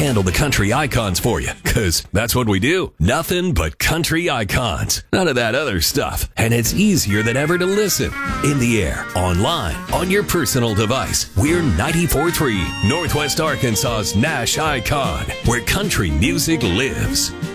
handle the country icons for you, because that's what we do. Nothing but country icons. None of that other stuff. And it's easier than ever to listen. In the air, online, on your personal device. We're 94.3, Northwest Arkansas's Nash Icon, where country music lives.